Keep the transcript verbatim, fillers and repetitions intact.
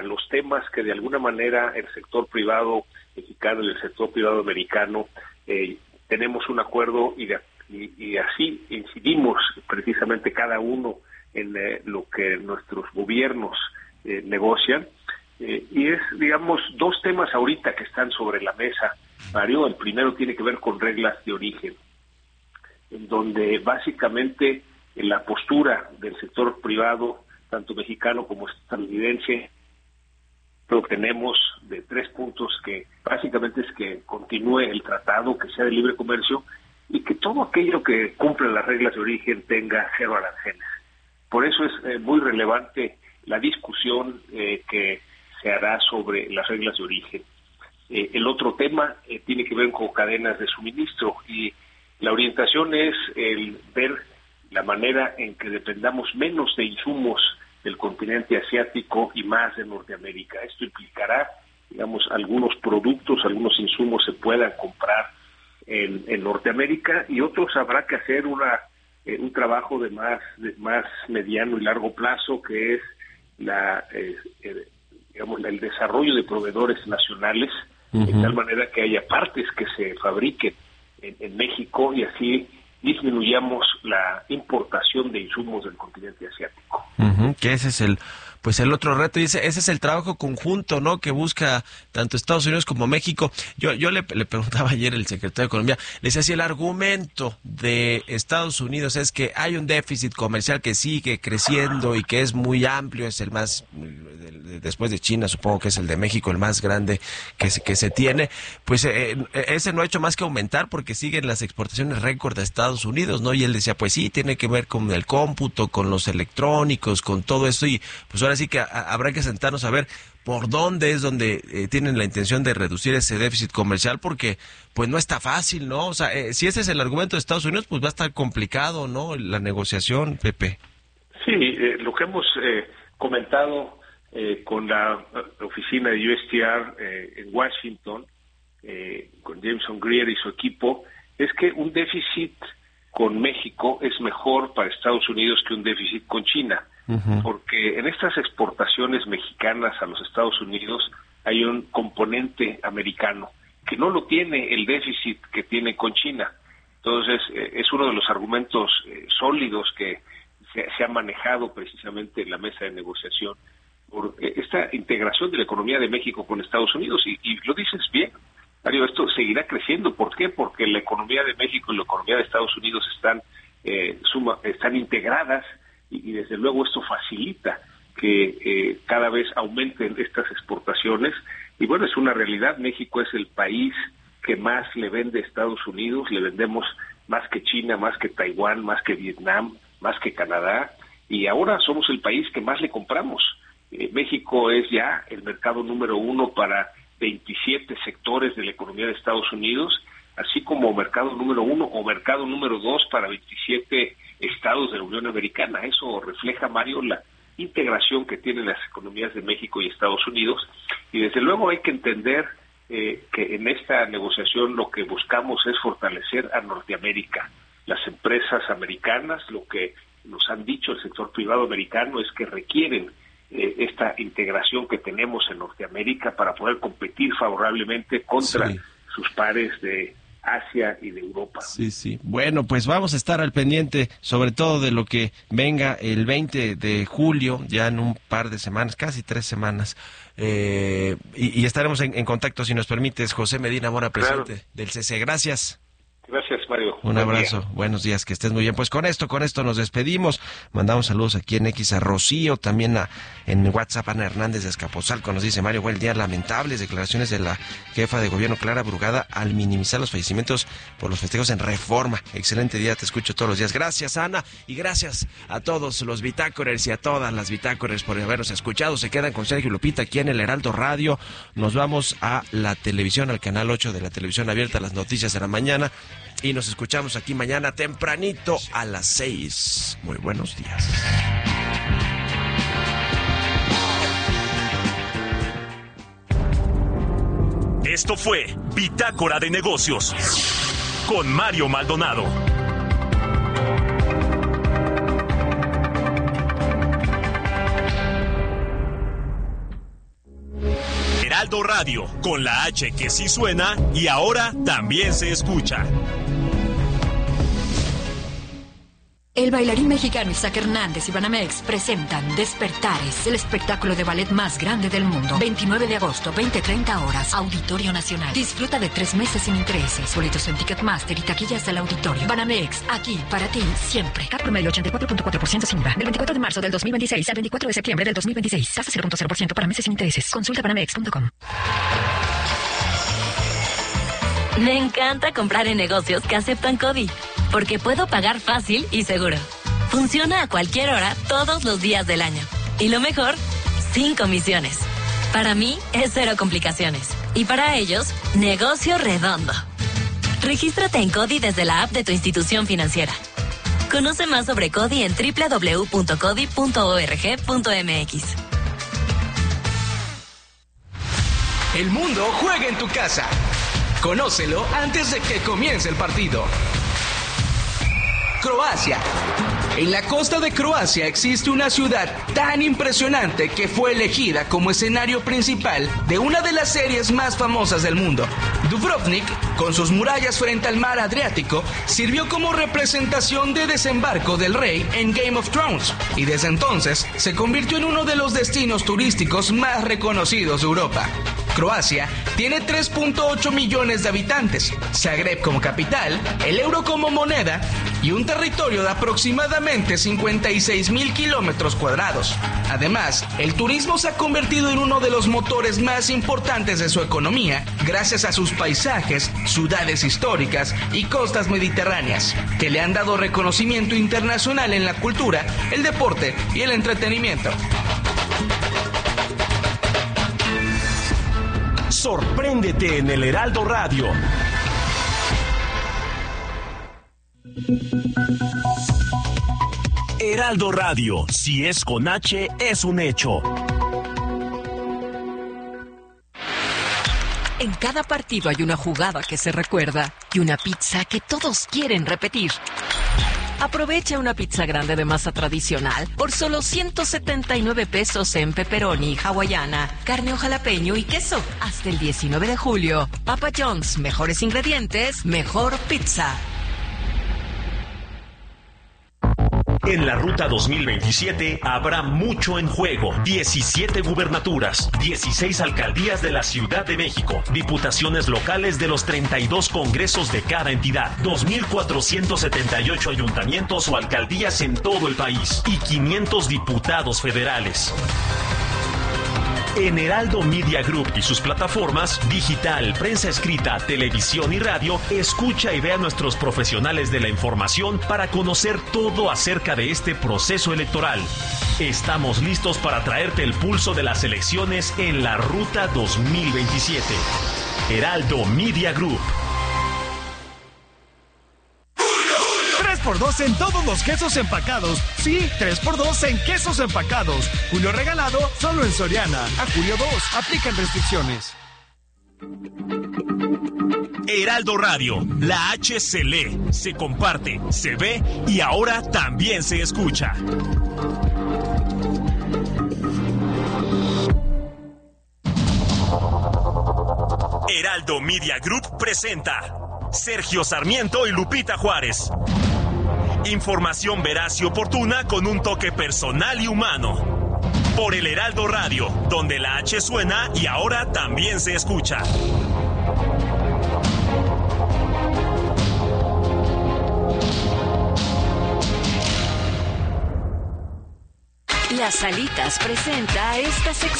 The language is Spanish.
los temas que de alguna manera el sector privado mexicano y el sector privado americano eh, tenemos un acuerdo y, de, y, y así incidimos precisamente cada uno en eh, lo que nuestros gobiernos eh, negocian. Eh, y es, digamos, dos temas ahorita que están sobre la mesa, Mario. El primero tiene que ver con reglas de origen, en donde básicamente en la postura del sector privado, tanto mexicano como estadounidense, lo tenemos de tres puntos, que básicamente es que continúe el tratado, que sea de libre comercio, y que todo aquello que cumpla las reglas de origen tenga cero aranceles. Por eso es eh, muy relevante la discusión eh, que se hará sobre las reglas de origen. Eh, el otro tema eh, tiene que ver con cadenas de suministro, y la orientación es el ver la manera en que dependamos menos de insumos del continente asiático y más de Norteamérica. Esto implicará, digamos, algunos productos, algunos insumos se puedan comprar en, en Norteamérica, y otros habrá que hacer una eh, un trabajo de más de más mediano y largo plazo, que es la eh, eh, digamos el desarrollo de proveedores nacionales, uh-huh. de tal manera que haya partes que se fabriquen en, en México, y así disminuyamos la importación de insumos del continente asiático. Uh-huh, que ese es el pues el otro reto, y ese, ese es el trabajo conjunto, ¿no?, que busca tanto Estados Unidos como México. Yo yo le, le preguntaba ayer al secretario de Economía, le decía si el argumento de Estados Unidos es que hay un déficit comercial que sigue creciendo y que es muy amplio, es el más, después de China, supongo que es el de México, el más grande que se, que se tiene, pues eh, ese no ha hecho más que aumentar porque siguen las exportaciones récord de Estados Unidos, ¿no? Y él decía, pues sí, tiene que ver con el cómputo, con los electrónicos, con todo esto, y pues ahora sí que a, habrá que sentarnos a ver por dónde es donde eh, tienen la intención de reducir ese déficit comercial, porque pues no está fácil, ¿no? O sea, eh, si ese es el argumento de Estados Unidos, pues va a estar complicado, ¿no?, la negociación, Pepe. Sí, eh, lo que hemos eh, comentado eh, con la uh, oficina de U S T R eh, en Washington, eh, con Jameson Greer y su equipo, es que un déficit con México es mejor para Estados Unidos que un déficit con China, uh-huh. porque en estas exportaciones mexicanas a los Estados Unidos hay un componente americano que no lo tiene el déficit que tiene con China. Entonces, eh, es uno de los argumentos eh, sólidos que se, se ha manejado precisamente en la mesa de negociación por eh, esta integración de la economía de México con Estados Unidos, y, y lo dices bien, Mario, esto seguirá creciendo. ¿Por qué? Porque la economía de México y la economía de Estados Unidos están eh, suma, están integradas, y, y desde luego esto facilita que eh, cada vez aumenten estas exportaciones. Y bueno, es una realidad. México es el país que más le vende a Estados Unidos, le vendemos más que China, más que Taiwán, más que Vietnam, más que Canadá, y ahora somos el país que más le compramos. Eh, México es ya el mercado número uno para veintisiete sectores de la economía de Estados Unidos, así como mercado número uno o mercado número dos para veintisiete estados de la Unión Americana. Eso refleja, Mario, la integración que tienen las economías de México y Estados Unidos, y desde luego hay que entender eh, que en esta negociación lo que buscamos es fortalecer a Norteamérica. Las empresas americanas, lo que nos han dicho el sector privado americano, es que requieren Eh, esta integración que tenemos en Norteamérica para poder competir favorablemente contra sí. sus pares de Asia y de Europa. Sí, sí. Bueno, pues vamos a estar al pendiente, sobre todo de lo que venga el veinte de julio, ya en un par de semanas, casi tres semanas, eh, y, y estaremos en, en contacto, si nos permites. José Medina Mora, presidente claro. del C C. Gracias. Gracias, Mario. Un Buen abrazo. Día. Buenos días, que estés muy bien. Pues con esto, con esto nos despedimos. Mandamos saludos aquí en X a Rocío, también a, en WhatsApp Ana Hernández de Escapotzalco. Nos dice Mario, buen día. Lamentables declaraciones de la jefa de gobierno Clara Brugada al minimizar los fallecimientos por los festejos en Reforma. Excelente día, te escucho todos los días. Gracias, Ana, y gracias a todos los bitácorers y a todas las bitácorers por habernos escuchado. Se quedan con Sergio Lupita aquí en el Heraldo Radio. Nos vamos a la televisión, al canal ocho de la televisión abierta, las noticias de la mañana. Y nos escuchamos aquí mañana tempranito a las seis. Muy buenos días. Esto fue Bitácora de Negocios con Mario Maldonado. Heraldo Radio, con la H que sí suena y ahora también se escucha. El bailarín mexicano Isaac Hernández y Banamex presentan Despertares, el espectáculo de ballet más grande del mundo. veintinueve de agosto, veinte treinta horas, Auditorio Nacional. Disfruta de tres meses sin intereses. Boletos en Ticketmaster y taquillas del auditorio. Banamex, aquí para ti, siempre. Cap promedio ochenta y cuatro punto cuatro por ciento sin I V A. Del veinticuatro de marzo del dos mil veintiséis al veinticuatro de septiembre del dos mil veintiséis. Tasa cero punto cero por ciento para meses sin intereses. Consulta banamex punto com. Me encanta comprar en negocios que aceptan CODI, porque puedo pagar fácil y seguro. Funciona a cualquier hora, todos los días del año. Y lo mejor, sin comisiones. Para mí, es cero complicaciones. Y para ellos, negocio redondo. Regístrate en CODI desde la app de tu institución financiera. Conoce más sobre CODI en doble u doble u doble u punto codi punto org punto m x. El mundo juega en tu casa. Conócelo antes de que comience el partido. Croacia. En la costa de Croacia existe una ciudad tan impresionante que fue elegida como escenario principal de una de las series más famosas del mundo. Dubrovnik, con sus murallas frente al mar Adriático, sirvió como representación de desembarco del rey en Game of Thrones, y desde entonces se convirtió en uno de los destinos turísticos más reconocidos de Europa. Croacia tiene tres punto ocho millones de habitantes, Zagreb como capital, el euro como moneda y un territorio de aproximadamente cincuenta y seis mil kilómetros cuadrados. Además, el turismo se ha convertido en uno de los motores más importantes de su economía gracias a sus paisajes, ciudades históricas y costas mediterráneas, que le han dado reconocimiento internacional en la cultura, el deporte y el entretenimiento. Sorpréndete en el Heraldo Radio. Heraldo Radio, si es con H, es un hecho. En cada partido hay una jugada que se recuerda y una pizza que todos quieren repetir. Aprovecha una pizza grande de masa tradicional por solo ciento setenta y nueve pesos en pepperoni, hawaiana, carne o jalapeño y queso. Hasta el diecinueve de julio. Papa John's, mejores ingredientes, mejor pizza. En la Ruta dos mil veintisiete habrá mucho en juego. diecisiete gubernaturas, dieciséis alcaldías de la Ciudad de México, diputaciones locales de los treinta y dos congresos de cada entidad, dos mil cuatrocientos setenta y ocho ayuntamientos o alcaldías en todo el país y quinientos diputados federales. En Heraldo Media Group y sus plataformas digital, prensa escrita, televisión y radio, escucha y ve a nuestros profesionales de la información para conocer todo acerca de este proceso electoral. Estamos listos para traerte el pulso de las elecciones en la Ruta dos mil veintisiete. Heraldo Media Group. tres por dos en todos los quesos empacados. Sí, tres por dos en quesos empacados. Julio regalado solo en Soriana. A julio dos. Aplican restricciones. Heraldo Radio, la H se lee, se comparte, se ve y ahora también se escucha. Heraldo Media Group presenta Sergio Sarmiento y Lupita Juárez. Información veraz y oportuna con un toque personal y humano. Por el Heraldo Radio, donde la H suena y ahora también se escucha. Las Alitas presenta esta sección.